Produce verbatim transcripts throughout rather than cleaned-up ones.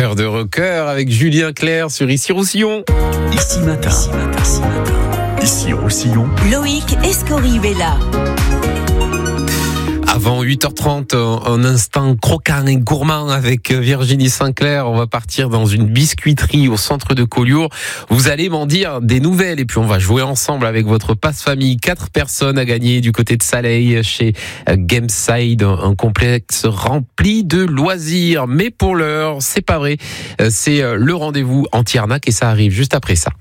Cœur de rocker avec Julien Clerc sur Ici Roussillon. Ici matin, ici matin, ici matin. Ici Roussillon. Loïc Escorive est là. Avant huit heures trente, un instant croquant et gourmand avec Virginie Sinclair. On va partir dans une biscuiterie au centre de Collioure. Vous allez m'en dire des nouvelles et puis on va jouer ensemble avec votre passe-famille. Quatre personnes à gagner du côté de Saleil chez Gameside, un complexe rempli de loisirs. Mais pour l'heure, c'est pas vrai. C'est le rendez-vous anti-arnaque et ça arrive juste après ça.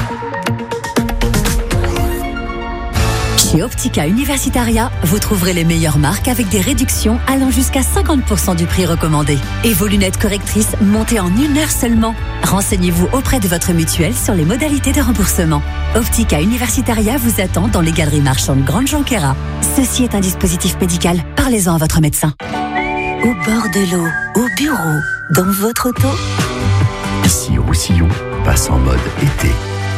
Chez Optica Universitaria, vous trouverez les meilleures marques avec des réductions allant jusqu'à cinquante pour cent du prix recommandé. Et vos lunettes correctrices montées en une heure seulement. Renseignez-vous auprès de votre mutuelle sur les modalités de remboursement. Optica Universitaria vous attend dans les galeries marchandes Grande Jonquera. Ceci est un dispositif médical. Parlez-en à votre médecin. Au bord de l'eau, au bureau, dans votre auto. Ici Roussillon passe en mode été.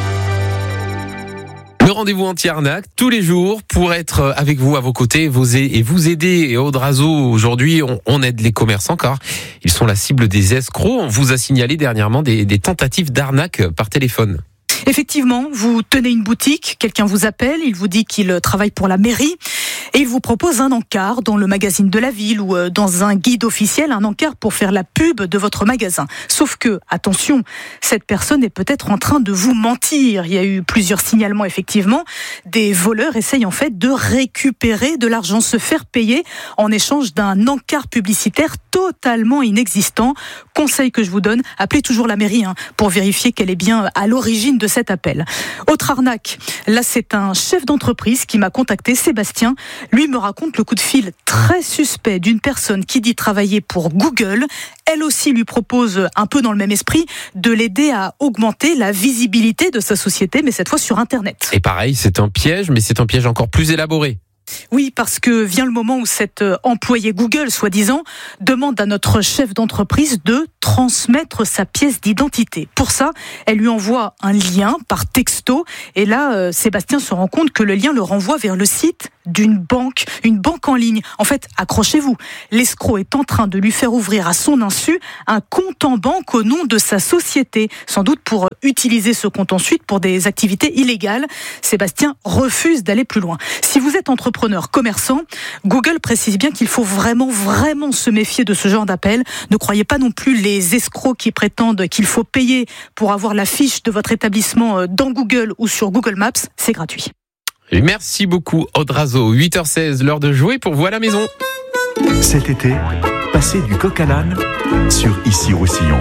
Le rendez-vous anti-arnaque, tous les jours, pour être avec vous, à vos côtés, vous et vous aider. Et Audrazo, aujourd'hui, on, on aide les commerçants car ils sont la cible des escrocs. On vous a signalé dernièrement des, des tentatives d'arnaque par téléphone. Effectivement, vous tenez une boutique, quelqu'un vous appelle, il vous dit qu'il travaille pour la mairie et il vous propose un encart dans le magazine de la ville ou dans un guide officiel, un encart pour faire la pub de votre magasin. Sauf que, attention, cette personne est peut-être en train de vous mentir. Il y a eu plusieurs signalements, effectivement. Des voleurs essayent en fait de récupérer de l'argent, se faire payer en échange d'un encart publicitaire totalement inexistant. Conseil que je vous donne, appelez toujours la mairie hein, pour vérifier qu'elle est bien à l'origine de cet appel. Autre arnaque, là c'est un chef d'entreprise qui m'a contacté, Sébastien. Lui me raconte le coup de fil très suspect d'une personne qui dit travailler pour Google. Elle aussi lui propose, un peu dans le même esprit, de l'aider à augmenter la visibilité de sa société, mais cette fois sur Internet. Et pareil, c'est un piège, mais c'est un piège encore plus élaboré. Oui, parce que vient le moment où cet employé Google, soi-disant, demande à notre chef d'entreprise de transmettre sa pièce d'identité. Pour ça, elle lui envoie un lien par texto. Et là, euh, Sébastien se rend compte que le lien le renvoie vers le site d'une banque, une banque en ligne. En fait, accrochez-vous, l'escroc est en train de lui faire ouvrir à son insu un compte en banque au nom de sa société, sans doute pour utiliser ce compte ensuite pour des activités illégales. Sébastien refuse d'aller plus loin. Si vous êtes entrepreneur, commerçant, Google précise bien qu'il faut vraiment, vraiment se méfier de ce genre d'appel. Ne croyez pas non plus les escrocs qui prétendent qu'il faut payer pour avoir la fiche de votre établissement dans Google ou sur Google Maps. C'est gratuit. Et merci beaucoup Audrazo. huit heures seize, l'heure de jouer pour vous à la maison. Cet été, passez du coq à l'âne sur Ici Roussillon.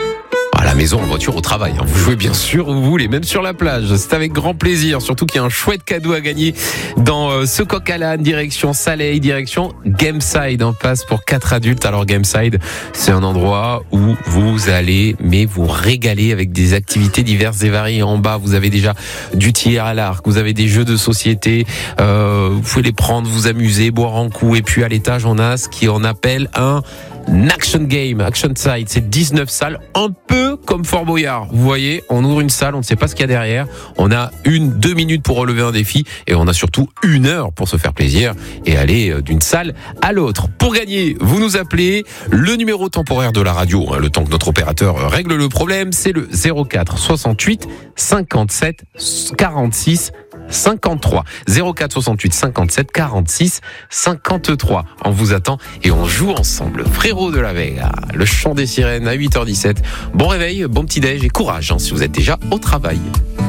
À la maison, en voiture, au travail. Vous jouez bien sûr où vous voulez, même sur la plage. C'est avec grand plaisir, surtout qu'il y a un chouette cadeau à gagner dans ce coq à l'âne, direction Saleil, direction Gameside. Un passe pour quatre adultes. Alors Gameside, c'est un endroit où vous allez, mais vous régaler avec des activités diverses et variées. En bas, vous avez déjà du tir à l'arc, vous avez des jeux de société. Euh, vous pouvez les prendre, vous amuser, boire un coup. Et puis à l'étage, on a ce qu'on appelle un Action Game, Action Side, c'est dix-neuf salles, un peu comme Fort Boyard. Vous voyez, on ouvre une salle, on ne sait pas ce qu'il y a derrière. On a une, deux minutes pour relever un défi et on a surtout une heure pour se faire plaisir et aller d'une salle à l'autre. Pour gagner, vous nous appelez le numéro temporaire de la radio, hein, le temps que notre opérateur règle le problème, c'est le zéro quatre soixante-huit cinquante-sept quarante-six cinquante-trois. zéro quatre soixante-huit cinquante-sept quarante-six cinquante-trois. On vous attend et on joue ensemble. Frérot de la Vega, le chant des sirènes à huit heures dix-sept. Bon réveil, bon petit déj et courage hein, si vous êtes déjà au travail.